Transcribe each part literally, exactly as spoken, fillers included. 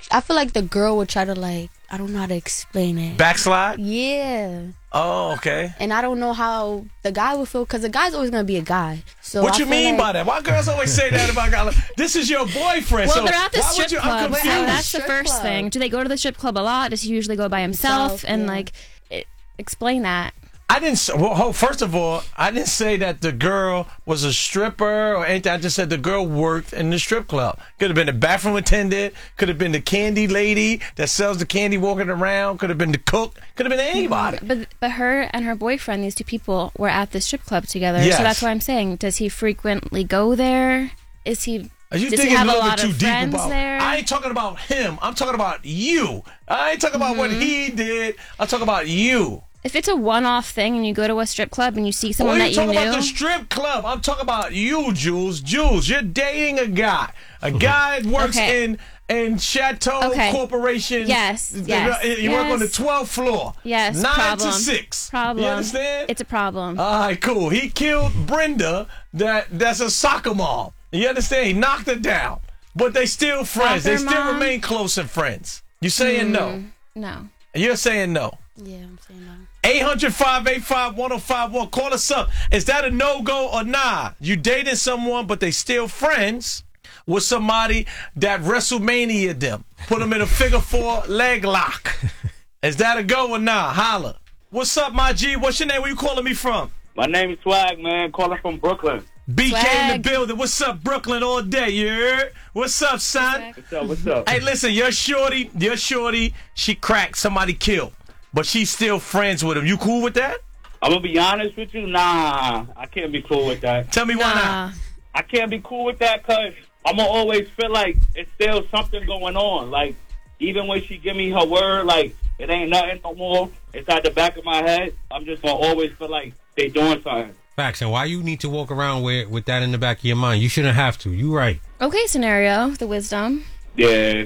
I feel like the girl would try to like, I don't know how to explain it. Backslide? Yeah. Oh, okay. And I don't know how the guy would feel, because the guy's always going to be a guy. So what I you feel mean like, by that? Why girls always say that about guys? This is your boyfriend. Well, so they're at the why strip would you, club. I'm So confused. that's the Strip first club. thing. Do they go to the strip club a lot? Does he usually go by himself? Himself, and yeah. like, it, explain that. I didn't. s- Well, ho- first of all, I didn't say that the girl was a stripper or anything. I just said the girl worked in the strip club. Could have been the bathroom attendant. Could have been the candy lady that sells the candy walking around. Could have been the cook. Could have been anybody. But but her and her boyfriend, these two people, were at the strip club together. Yes. So that's why I'm saying, does he frequently go there? Is he? Are you does thinking he have a a little lot bit too of deep friends about? there? I ain't talking about him. I'm talking about you. I ain't talking about what he did. I'm talking about you. If it's a one-off thing and you go to a strip club and you see someone Well, that you you talking knew, about the strip club. I'm talking about you, Jules. Jules, you're dating a guy. A guy that works Okay. in in Chateau Okay. Corporation. Yes, You yes, work on the yes. twelfth floor. yes, Nine problem. to six. Problem. You understand? It's a problem. All right, cool. He killed Brenda. That that's a soccer mom. You understand? He knocked her down, but they still friends. Soccer they still mom? remain close and friends. You saying no? No. You're saying no. Yeah, I'm saying no. eight hundred, five eight five, one oh five one. Call us up. Is that a no-go or nah? You dating someone, but they still friends with somebody that WrestleMania them. Put them in a figure four leg lock. Is that a go or nah? Holla. What's up, my G? What's your name? Where you calling me from? My name is Swag, man. Calling from Brooklyn. B K in Swag. the building. What's up, Brooklyn, all day? You heard? What's up, son? What's up? What's up? Hey, listen, your shorty, your shorty, she cracked, somebody killed, but she's still friends with him. You cool with that? I'm gonna be honest with you. Nah, I can't be cool with that. Tell me why not. Nah. I can't be cool with that because I'm gonna always feel like it's still something going on. Like even when she give me her word, like it ain't nothing no more. It's at the back of my head. I'm just gonna always feel like they doing something. Facts. And why you need to walk around with with that in the back of your mind? You shouldn't have to. You right. Okay, scenario, the wisdom. Yeah.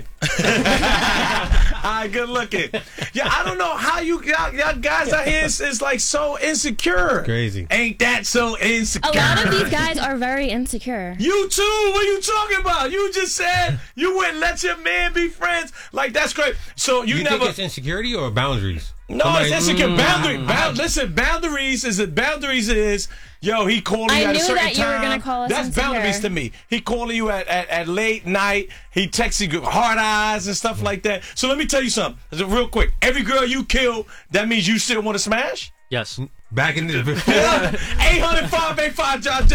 All right, good looking. Yeah, I don't know how you y'all, y'all guys out here is, is like so insecure. Crazy. Ain't that so insecure? A lot of these guys are very insecure. You too. What are you talking about? You just said you wouldn't let your man be friends. Like that's great. So you, You never. think it's insecurity or boundaries? No, Somebody- it's insecure. Mm, Boundary. I- Bound, listen, boundaries is it? Boundaries is yo. He calling you I at a knew certain that you were time. gonna call us That's insecure. boundaries to me. He calling you at, at, at late night. He texting you hard eyes and stuff like that. So let me tell you something. Real quick. Every girl you kill, that means you still want to smash. Yes. Back in the eight hundred, five eight five, John.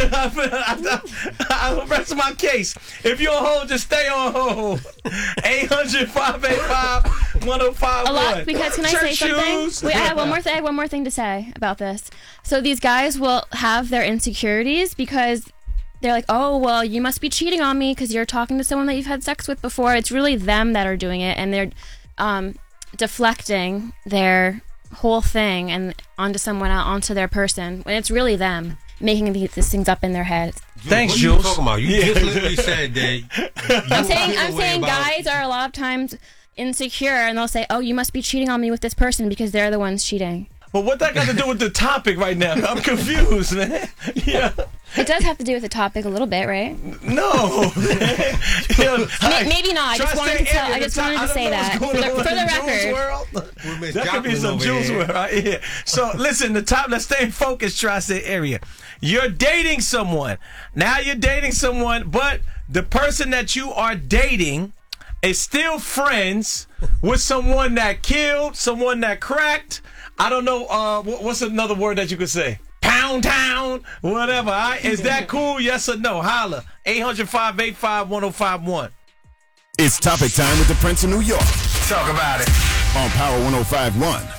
I'll rest my case. If you're on hold, just stay on hold. eight hundred, five eight five, one oh five one. A lot, because can I say Church something? shoes. Wait, I have one more thing. I have one more thing to say about this. So these guys will have their insecurities because they're like, oh, well, you must be cheating on me because you're talking to someone that you've had sex with before. It's really them that are doing it, and they're um, deflecting their whole thing and onto someone else, onto their person, when it's really them making these, these things up in their head. Thanks, what are Jules. you talking about? You Yeah. just literally said that. I'm saying, feel I'm a way saying, about- guys are a lot of times insecure, and they'll say, "Oh, you must be cheating on me with this person because they're the ones cheating." But what that got to do with the topic right now? I'm confused, man. Yeah. It does have to do with the topic a little bit, right? No. Yo, Ma- maybe not. I just Tri-State wanted to tell- area, I just the top- wanted to don't say know that. what's For going the- on for in the Jules record. world. With Miss That could be Joplin some over Jules here. world right here. So listen, the top. Let's stay focused. Tri-State area. You're dating someone. Now you're dating someone, but the person that you are dating is still friends with someone that killed, someone that cracked. I don't know. Uh, what, what's another word that you could say? Pound town, whatever. All right? Is that cool? Yes or no? Holla. eight hundred, five eight five, one oh five one. It's topic time with the Prince of New York Talk about it. on Power one oh five one.